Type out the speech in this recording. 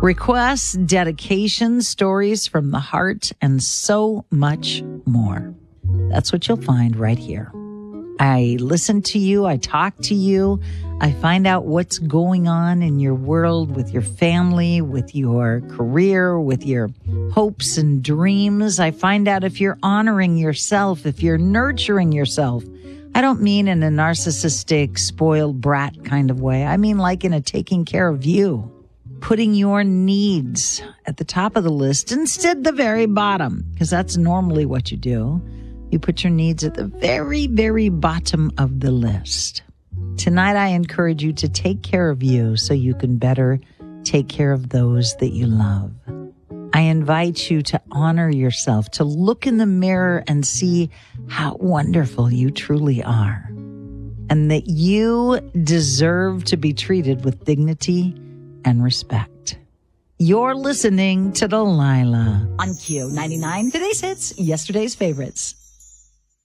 requests, dedications, stories from the heart, and so much more. That's what you'll find right here. I listen to you. I talk to you. I find out what's going on in your world, with your family, with your career, with your hopes and dreams. I find out if you're honoring yourself, if you're nurturing yourself. I don't mean in a narcissistic, spoiled brat kind of way. I mean like in a taking care of you, putting your needs at the top of the list instead the very bottom, because that's normally what you do. You put your needs at the very, very bottom of the list. Tonight, I encourage you to take care of you so you can better take care of those that you love. I invite you to honor yourself, to look in the mirror and see how wonderful you truly are, and that you deserve to be treated with dignity and respect. You're listening to Delilah on Q99. Today's hits, yesterday's favorites.